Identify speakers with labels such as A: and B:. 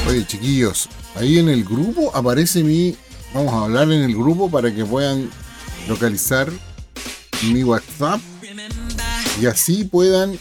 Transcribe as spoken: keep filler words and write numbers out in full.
A: Oye, chiquillos, ahí en el grupo aparece mi... Vamos a hablar en el grupo para que puedan localizar mi WhatsApp y así puedan